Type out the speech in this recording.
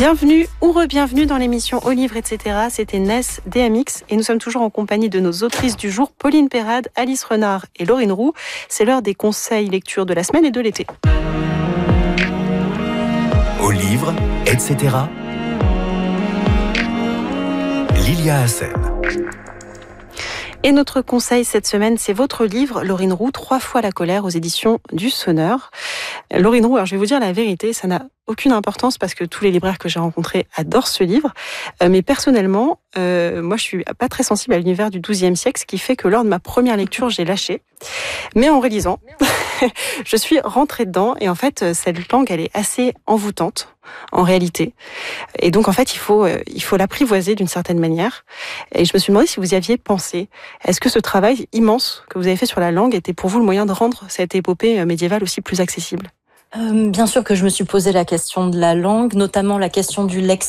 Bienvenue ou re-bienvenue dans l'émission Au livre, etc. C'était Ness DMX et nous sommes toujours en compagnie de nos autrices du jour, Pauline Perrade, Alice Renard et Laurine Roux. C'est l'heure des conseils lecture de la semaine et de l'été. Au livre, etc. Lilia Hassen. Et notre conseil cette semaine, c'est votre livre, Laurine Roux, 3 fois la colère aux éditions du Sonneur. Laurine Roux, alors je vais vous dire la vérité, ça n'a aucune importance parce que tous les libraires que j'ai rencontrés adorent ce livre. Mais personnellement, moi je suis pas très sensible à l'univers du XIIe siècle, ce qui fait que lors de ma première lecture, j'ai lâché. Mais en relisant, je suis rentrée dedans et en fait, cette langue, elle est assez envoûtante en réalité. Et donc en fait, il faut l'apprivoiser d'une certaine manière. Et je me suis demandé si vous y aviez pensé. Est-ce que ce travail immense que vous avez fait sur la langue était pour vous le moyen de rendre cette épopée médiévale aussi plus accessible ? Bien sûr que je me suis posé la question de la langue, notamment la question du lexique.